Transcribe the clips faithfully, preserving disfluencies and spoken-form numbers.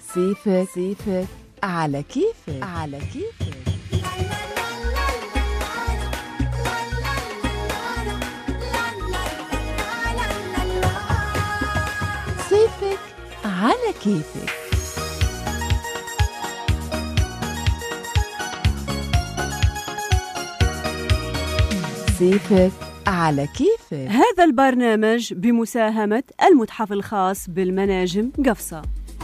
صيفك صيفك على كيفك على كيفك. صيفك على كيفك. صيفك على كيفك. هذا البرنامج بمساهمة المتحف الخاص بالمناجم قفصة.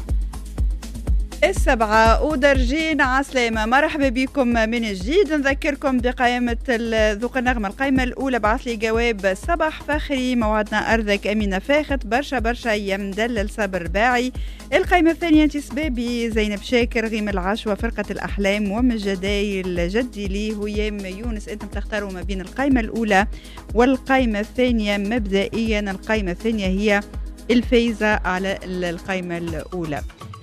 السبعة ودرجين عسلامة، مرحبا بكم من جديد. نذكركم بقائمة ذوق النغمة. القائمة الأولى بعث لي جواب صباح فخري، موعدنا أرضك أمينة فاخت، برشا برشا يا مدلل صبر باعي. القائمة الثانية انت سبابي، زينب شاكر، غيم العشوة، فرقة الأحلام، وم الجدايل، جدي لي هيام يونس. أنتم تختاروا ما بين القائمة الأولى والقائمة الثانية. مبدئيا القائمة الثانية هي الفايزة على القائمة الأولى.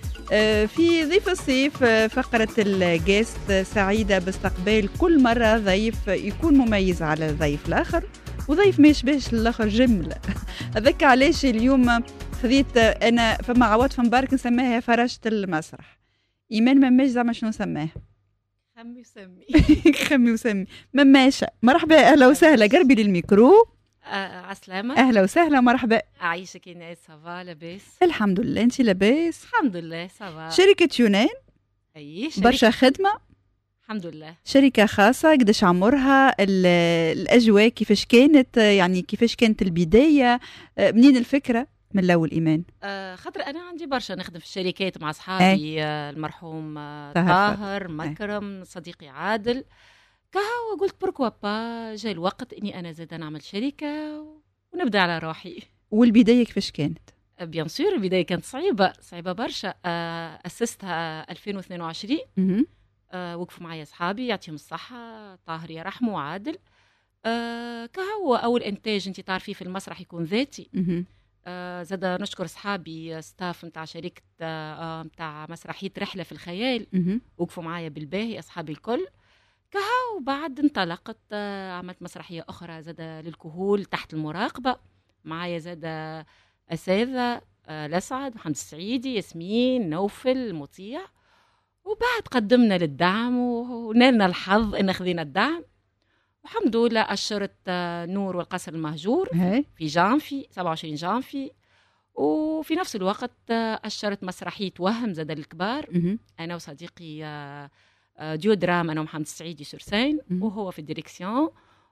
في ضيف الصيف فقرة الجيست سعيدة باستقبال كل مرة ضيف يكون مميز على الضيف الآخر، وضيف ما يشبهش الآخر جملة. هذاك علاش اليوم خذيت أنا فما عوض فمبارك نسميها فراشة المسرح. إيمان مماش زعما شنو نسميها؟ خمي وسمي. خمي وسمي مماشة. مرحبا، أهلا وسهلا، قربي للميكرو. آه عسلامة. أهلا وسهلا، مرحبا. أعيشك يا صافا، لاباس؟ الحمد لله، أنت لاباس؟ الحمد لله صافا. شركة يونان؟ أي شركة. برشا خدمة؟ الحمد لله. شركة خاصة، قداش عمرها؟ الأجواء كيفاش كانت؟ يعني كيفاش كانت البداية؟ منين الفكرة؟ من الأول إيمان. آه خاطر أنا عندي برشا نخدم في الشركات مع أصحابي. آه المرحوم آه طاهر مكرم، أي. صديقي عادل كهو. قلت بركوا با جاي الوقت إني أنا زاد نعمل شركة ونبدأ على روحي. والبداية كيفاش كانت؟ بيان سور البداية كانت صعيبة صعيبة برشا. آه أسستها ألفين واثنين وعشرين. آه وقفوا معي أصحابي يعطيهم الصحة، طاهر يرحمه وعادل. آه كهو أول إنتاج أنت تعرفيه في المسرح يكون ذاتي. آه زاد نشكر أصحابي ستاف متاع شركة آه متاع مسرحية رحلة في الخيال، وقفوا معي بالباهي أصحابي الكل. كهو بعد انطلقت، آه عملت مسرحية أخرى زاد للكهول تحت المراقبة، معايا زاد أساتذة آه لسعد، محمد السعيدي، ياسمين، نوفل، مطيع. وبعد قدمنا للدعم ونالنا الحظ إن خذينا الدعم، والحمد لله. أشرت آه نور والقصر المهجور في جانفي سبعة وعشرين جانفي، وفي نفس الوقت آه أشرت مسرحية وهم زاد الكبار، أنا وصديقي آه ديو دراما، أنا ومحمد السعيدي سورسين، وهو في الديريكسيون،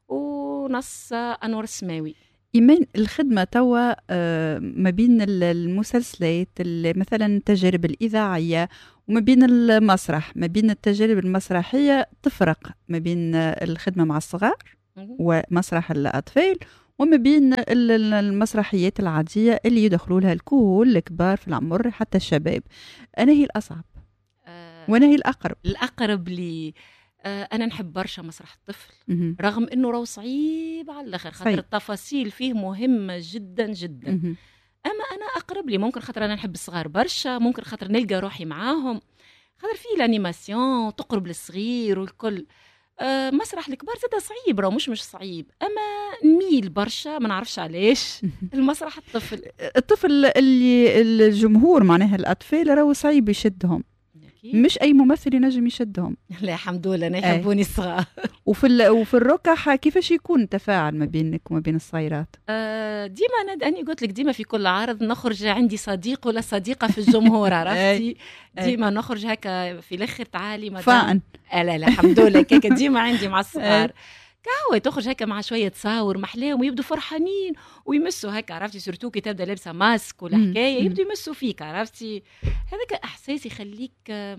ونص آه أنور السماوي. إيمان، الخدمة توا ما بين المسلسلات مثلا التجارب الإذاعية وما بين المسرح، ما بين التجارب المسرحية تفرق ما بين الخدمة مع الصغار ومسرح الأطفال وما بين المسرحيات العادية اللي يدخلوا لها الكهول الكبار في العمر حتى الشباب. أنا هي الأصعب أه وأنا هي الأقرب. الأقرب لي آه أنا نحب برشا مسرح الطفل، مه. رغم أنه رو صعيب على الآخر، خاطر التفاصيل فيه مهمة جدا جدا. مه. أما أنا أقرب لي، ممكن خاطر أنا نحب الصغار برشا، ممكن خاطر نلقى روحي معاهم، خاطر فيه الانيماسيون تقرب للصغير والكل. آه مسرح الكبار زاد صعيب، رو مش مش صعيب، أما نميل برشا ما نعرفش علاش المسرح الطفل. الطفل اللي الجمهور معناها الأطفال رو صعيب يشدهم، مش أي ممثل ينجم يشدهم. لا الحمد لله، أنا يحبوني الصغار. وفي وفي الركح كيفاش يكون تفاعل ما بينك وما بين الصغيرات؟ آه ديما أنا أني قلت لك ديما في كل عرض نخرج عندي صديق ولا صديقة في الجمهور، عرفتي؟ ديما نخرج هكا في الآخر تعالي مدام فان. آه لا لا الحمد لله كيكا ديما عندي مع الصغار. كهوة تخرج هكا مع شوية تصاور محلاهم ويبدو فرحانين ويمسوا هكا، عرفتي؟ سورتو كي تبدا لابسة ماسك ولا حكاية يبدو يمسوا فيك، عرفتي؟ هذاك إحساس يخليك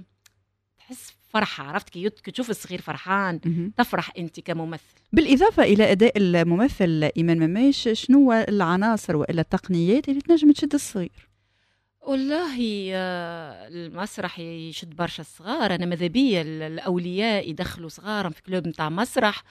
تحس فرحة، عرفت؟ كي تشوف الصغير فرحان تفرح أنت كممثل. بالإضافة إلى أداء الممثل إيمان مماش، شنو العناصر وإلا التقنيات اللي تنجم تشد الصغير؟ والله المسرح يشد برشا الصغار. أنا ماذا بيا الأولياء يدخلوا صغارهم في كلوب متاع مسرح،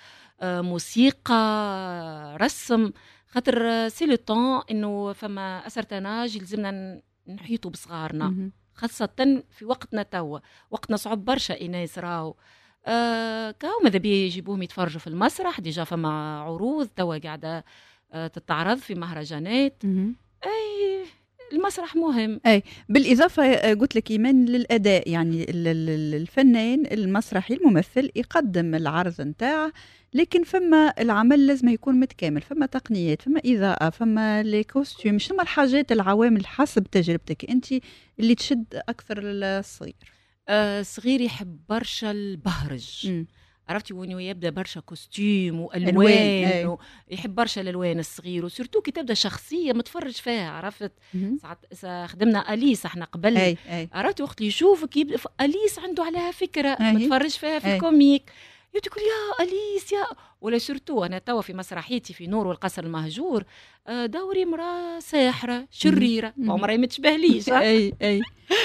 موسيقى، رسم، خاطر سي لو طون إنه فما أسرتناج يلزمنا نحيطوا بصغارنا، خاصة في وقتنا توا، وقتنا صعب برشا إناس راو. آه كاو ماذا بيا يجيبوهم يتفرجوا في المسرح، ديجا فما عروض توا قاعدة آه تتعرض في مهرجانات. أي المسرح مهم. اي بالاضافه قلت لك ايمان للاداء، يعني الفنان المسرحي الممثل يقدم العرض نتاعه، لكن فما العمل لازم يكون متكامل، فما تقنيات، فما اضاءه، فما لي كوستيوم. شنو الحاجات العوامل حسب تجربتك انت اللي تشد اكثر الصغير؟ آه صغير يحب برشا البهرج. م. عرفتي وين يبدا برشا كوستيم والوان، يحب برشا الالوان الصغير، وسورتو كي تبدا شخصيه متفرج فيها. عرفت ساعات خدمنا اليس احنا قبل، أي. أي. عرفتي وقت اللي يشوفك يبدا اليس عنده عليها فكره، أي. متفرج فيها في أي. الكوميك، يقول يا اليس يا. ولا سورتو انا توا في مسرحيتي في نور والقصر المهجور دوري امراه ساحره شريره، عمرها ما تشبهليش. اي اي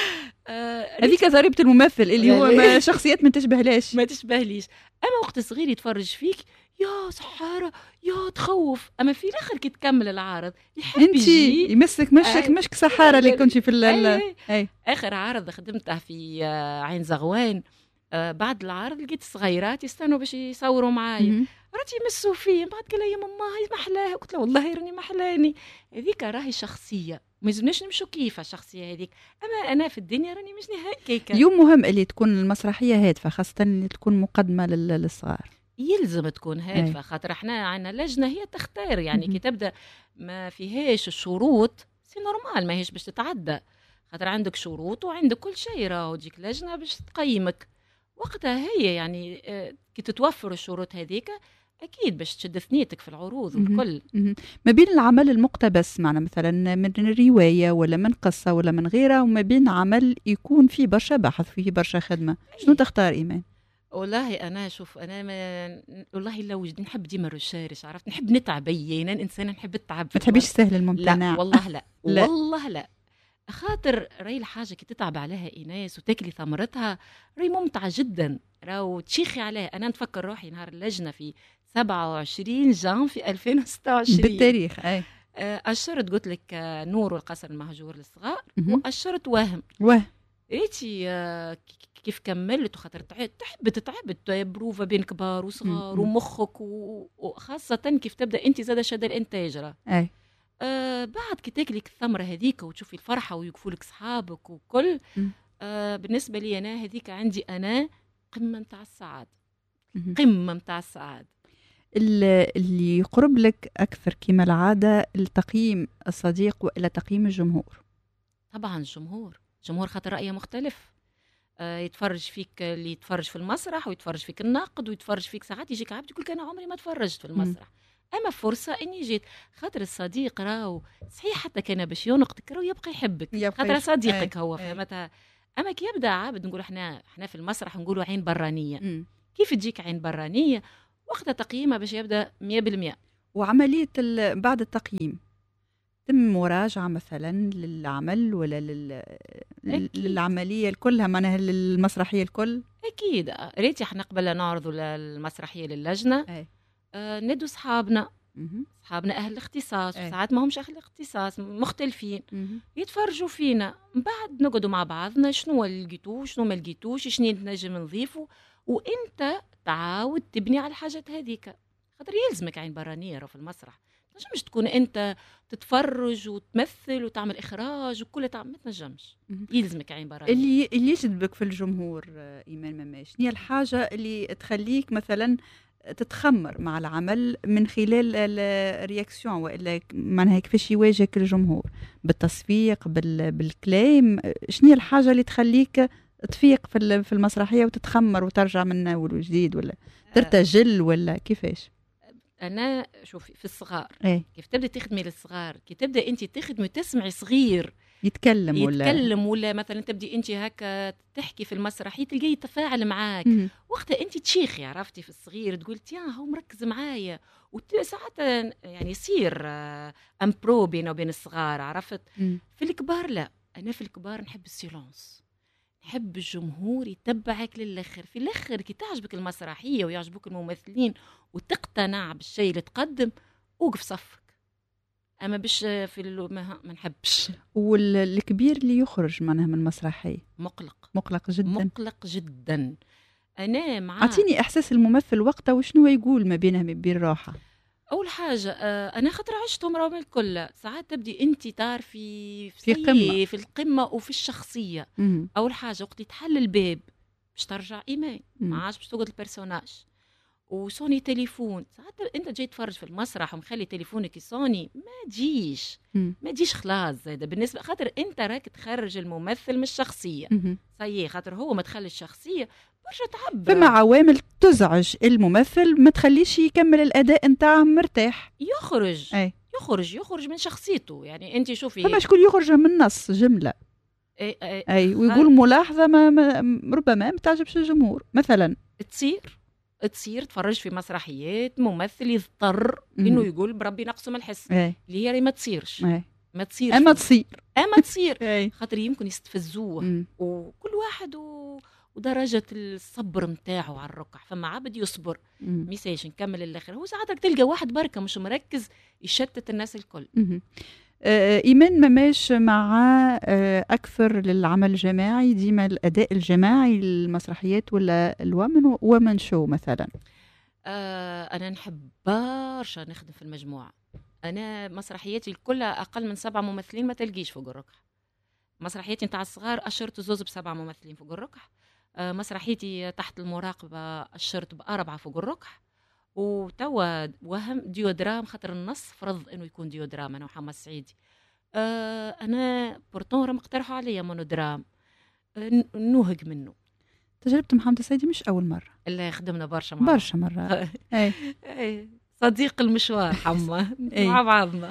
هذيك آه ضريبه الممثل اللي هو ما شخصيات ما تشبهلاش ما تشبهليش. اما وقت صغير يتفرج فيك يا سحاره يا تخوف، اما في الاخر كي تكمل العارض يحب يجي يمسك مشك مشك سحاره اللي كنتي في أي. أي. اخر عارض خدمته في عين زغوان، آه بعد العارض لقيت صغيرات يستنوا باش يصوروا معايا، راتي يمسوا فيه، بعد قال لي يا ماما هي محلاها، قلت له والله راني محلاني، هذيك راهي شخصيه ما يلزمناش نمشوا كيف الشخصيه هذيك، اما انا في الدنيا راني مش هكاك. اليوم مهم اللي تكون المسرحيه هادفه، خاصه اللي تكون مقدمه للصغار، يلزم تكون هادفه، خاطر احنا عندنا لجنه هي تختار، يعني كي تبدا ما فيهاش الشروط سي نورمال ماهيش باش تتعدى، خاطر عندك شروط وعندك كل شيء، راهو تجيك لجنه باش تقيمك، وقتها هي يعني كي تتوفر الشروط هذيك أكيد باش تشد ثنيتك في العروض والكل. ما بين العمل المقتبس معنا مثلا من رواية ولا من قصة ولا من غيرها، وما بين عمل يكون فيه برشا بحث فيه برشا خدمة، شنو تختار إيمان؟ والله أنا شوف أنا ما والله لو وجد نحب ديما الرشارش، عرفت نحب نتعب، أنا إنسان نحب التعب، ما تحبيش سهل الممتنع؟ لا والله لا, لا. والله لا، خاطر راي الحاجة كي تتعب عليها إيناس وتاكلي ثمرتها راي ممتعة جدا، راو تشيخي عليها. أنا نتفكر روحي نهار اللجنة في سبعة وعشرين جان في ألفين وستة وعشرين بالتاريخ، أي أشرت قلت لك نور والقصر المهجور للصغار، وأشرت وهم وهم ريتي كيف كملت، وخاطر تحب تتعب بروفة بين كبار وصغار ومخك، وخاصة كيف تبدأ أنت زادة شد الإنتاج راه أي آه بعد كي تاكلك الثمرة هذيك وتشوفي الفرحة ويقفولك صحابك وكل آه بالنسبة لي أنا هذيك عندي أنا قمة متاع السعادة، قمة متاع السعادة. اللي يقرب لك أكثر كما العادة التقييم الصديق وإلى تقييم الجمهور؟ طبعا الجمهور، الجمهور خاطر رأيه مختلف، آه يتفرج فيك اللي يتفرج في المسرح ويتفرج فيك الناقد ويتفرج فيك ساعات يجيك عبد يقول أنا عمري ما تفرجت في المسرح، اما فرصه اني جيت، خاطر الصديق راهو صحيح حتى كان باش ينقدك راهو يبقى يحبك خاطر صديقك هو فهمتها. اما كي يبدا عابد نقول احنا احنا في المسرح نقولوا عين برانيه، م. كيف تجيك عين برانيه وقت تقييمها باش يبدا مية بالمية. وعمليه بعد التقييم تم مراجعه مثلا للعمل ولا لل... للعمليه كلها معناها للمسرحيه الكل؟ اكيد ريتي احنا قبل نعرضوا المسرحيه للجنه أي. آه ندو صحابنا صحابنا أهل الاختصاص، ساعات ما همش أهل الاختصاص مختلفين مم. يتفرجوا فينا، بعد نقعدوا مع بعضنا شنو اللي لقيتوه شنو ما لقيتوش، شنو نجم نضيفه، وانت تعاود تبني على الحاجات هذيك، خاطر يلزمك عين برانية في المسرح، مش تكون انت تتفرج وتمثل وتعمل إخراج وكل تعمل، ما تنجمش، يلزمك عين برانية. اللي اللي يجذبك في الجمهور إيمان مماش هي الحاجة اللي تخليك مثلا تتخمر مع العمل من خلال الرياكسيون، والا معناها كيفاش يواجهك الجمهور بالتصفيق بالكلام، شنو هي الحاجه اللي تخليك تفيق في في المسرحيه وتتخمر وترجع من اول وجديد، ولا ترتجل ولا كيفاش؟ انا شوفي في الصغار ايه؟ كيف تبدا تخدمي للصغار، كي تبدا انت تخدمي تسمعي صغير يتكلم ولا يتكلم ولا مثلا تبدي انت هكا تحكي في المسرح تلقيه يتفاعل معاك، وقتها انت تشيخي عرفتي في الصغير تقول يا هو مركز معايا، وساعات يعني يصير امبرو بينه وبين الصغار عرفت. مم. في الكبار لا، انا في الكبار نحب السيلونس، نحب الجمهور يتبعك للاخر، في الاخر كي تعجبك المسرحيه ويعجبوك الممثلين وتقتنع بالشيء اللي تقدم وقف صفك، اما باش في ما نحبش. والكبير اللي يخرج معناها من المسرحيه مقلق مقلق جدا مقلق جدا. انا مع اعطيني احساس الممثل وقتها وشنو يقول ما بينه ما بين روحه. اول حاجه آه انا خاطر عشتهم راهم الكل. ساعات تبدي انت تعرفي في قمة. في القمه وفي الشخصيه. مم. اول حاجه وقت يتحل الباب باش ترجع ايمان، مم. ما عادش باش تقعد البيرسوناج وسوني تليفون. ساعات انت جاي تفرج في المسرح ومخلي تليفونك يسوني، ما تجيش مم. ما تجيش خلاص. زاده بالنسبه خاطر انت راك تخرج الممثل من الشخصيه. مم. صحيح خاطر هو ما تخلي الشخصيه برشا تعب. فما عوامل تزعج الممثل ما تخليش يكمل الاداء نتاعه مرتاح. يخرج أي. يخرج يخرج من شخصيته. يعني انت شوفي فما شكون يخرج من النص جمله اي, أي, اي ويقول ملاحظه ما, ما ربما ما تعجبش الجمهور مثلا. تصير تصير تفرج في مسرحيات ممثل يضطر مم. انه يقول بربي نقصوا من الحس اي. اللي هي ما تصيرش. اي. ما تصيرش اما تصير اما تصير اي. خاطر يمكن يستفزوه. مم. وكل واحد و... ودرجة الصبر متاعه على الركع. فما عبد يصبر مم. ميساج نكمل الاخر. هو ساعات تلقى واحد بركة مش مركز يشتت الناس الكل. مم. آه، إيمان مماش مع آه، أكثر للعمل الجماعي، ديما الأداء الجماعي للمسرحيات ولا الومن ومن شو مثلا؟ آه أنا نحب برشا نخدم في المجموعة. أنا مسرحياتي الكلها أقل من سبعة ممثلين ما تلقيش فوق الركع. مسرحياتي نتاع الصغار أشرت زوز بسبعة ممثلين فوق الركع. آه مسرحيتي تحت المراقبة أشرت بأربعة فوق الركع. وتوا وهم ديودرام خاطر النص فرض انه يكون ديودرام انا ومحمد سعيدي. آه انا بورتون راهم اقترحوا عليا مونودرام آه نوهق منه. تجربة محمد السعيدي مش أول مرة، اللي خدمنا برشا مع برشا مرة. أي. أي. صديق المشوار حما مع بعضنا.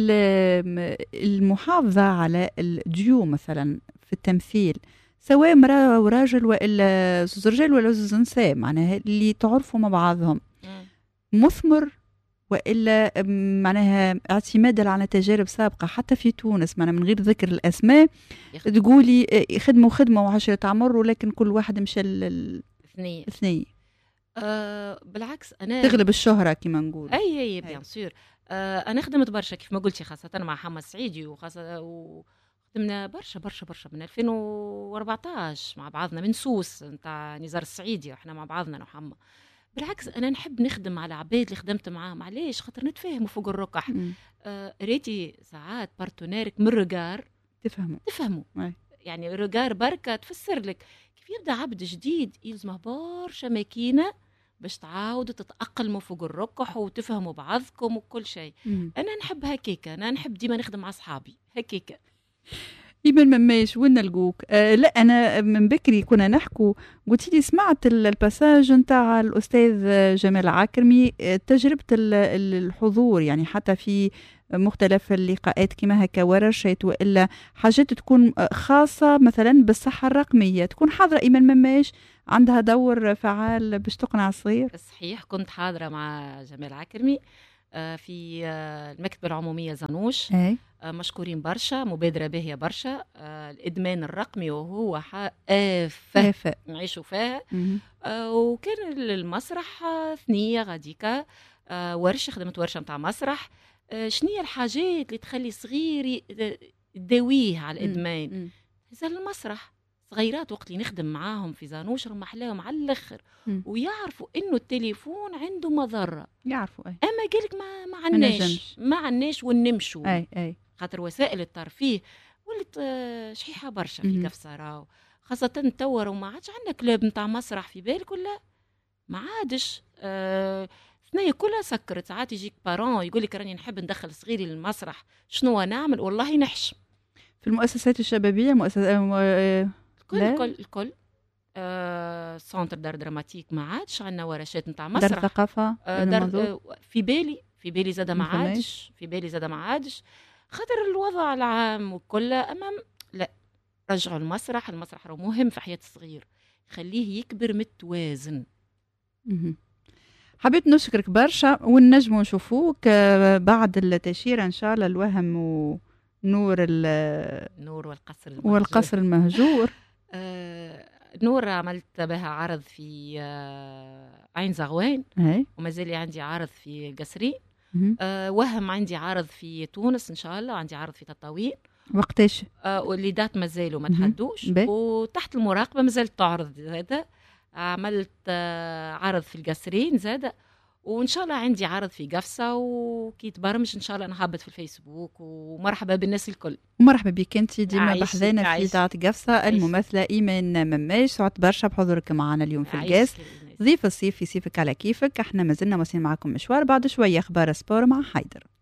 المحافظة على الديو مثلا في التمثيل سواء مرأة وراجل وإلا زوز رجال ولا زوز نساء معناها اللي تعرفوا مع بعضهم مثمر وإلا معناها اعتمادا على تجارب سابقة حتى في تونس معناها من غير ذكر الأسماء يخدم. تقولي خدمة وخدمة وعشرة عمر ولكن كل واحد مشى الاثنين الاثنين أه بالعكس أنا تغلب الشهرة كما نقول. أي أي بيان سور. أه أنا خدمت برشا كيف ما قلتي خاصة مع محمد سعيدي وخاصة وخدمنا برشا برشا برشا من ألفين وأربعطاش مع بعضنا من سوس نتاع نزار السعيدي وإحنا مع بعضنا أنا وحما. بالعكس انا نحب نخدم على عباد اللي خدمت معاهم. علاش؟ خاطر نتفاهموا فوق الركح. آه ريتي ساعات بارتنيرك من رجار تفهموا تفهموا أي. يعني رجار بركه تفسر لك كيف يبدا عبد جديد يلزمه برشا ماكينه باش تعاودوا تتاقلموا فوق الركح وتفهموا بعضكم وكل شيء. انا نحب هكيك. انا نحب ديما نخدم مع اصحابي هكيك. إيمان مماش وين نلقوك؟ آه لا أنا من بكري كنا نحكوا قلت لي سمعت الباساج نتاع الأستاذ جمال عكرمي آه تجربة الحضور يعني حتى في مختلف اللقاءات كما هكا ورشات وإلا حاجات تكون خاصة مثلا بالصحة الرقمية تكون حاضرة. إيمان مماش عندها دور فعال باش تقنع الصغير؟ صحيح كنت حاضرة مع جمال عكرمي في المكتبة العمومية زانوش. أي. مشكورين برشا مبادرة باهية برشا. الإدمان الرقمي وهو آفة نعيشوا فيها. وكان المسرح ثنية غاديكا ورشة خدمت ورشة متاع مسرح. شنية الحاجات اللي تخلي صغير يداويه على الإدمان؟ نزل المسرح صغيرات وقت اللي نخدم معاهم في زانوش راهم محلاهم على الاخر ويعرفوا انه التليفون عنده مضره. يعرفوا اي اما قالك ما ما عناش ما عناش ونمشوا اي اي خاطر وسائل الترفيه ولت شحيحه برشا في قفصه راهو خاصه توا وما عادش عندنا كلاب نتاع مسرح في بالك ولا ما عادش. آه ثنية كلها سكرت. ساعات يجيك بارون يقول لك راني نحب ندخل صغيري للمسرح شنو نعمل؟ والله نحشم في المؤسسات الشبابيه مؤسسات آه الكل الكل الكل آه، سنتر دار دراماتيك ما عادش عندنا ورشات نتاع مسرح. دار ثقافه آه دار آه في بالي في بالي زاد ما عادش في بالي زاد ما عادش خاطر الوضع العام وكل امام. لا رجعوا المسرح. المسرح راه مهم في حياه الصغير خليه يكبر متوازن. حبيت نشكرك برشا ونجموا نشوفوك بعد التشيره ان شاء الله الوهم ونور النور والقصر المهجور. والقصر المهجور. آه نور عملت بها عرض في آه عين زغوان ومازال عندي عرض في القصرين. آه وهم عندي عرض في تونس ان شاء الله. عندي عرض في تطاوين. وقتاش؟ آه واللي دات مازالوا ما تحدوش. وتحت المراقبه مازالت تعرض زاده. عملت آه عرض في القصرين زاده وان شاء الله عندي عرض في قفصه، وكي تبرمج ان شاء الله نهبط في الفيسبوك. ومرحبا بالناس الكل. مرحبا بك انت ديما عايشك- بحذانا في عايشك. اذاعه قفصه. الممثله ايمان مماش، سعدت برشا بحضورك معنا اليوم في الجاز. ضيف الصيف في صيفك على كيفك. احنا مازلنا ماشيين معكم مشوار، بعد شويه اخبار سبور مع حيدر.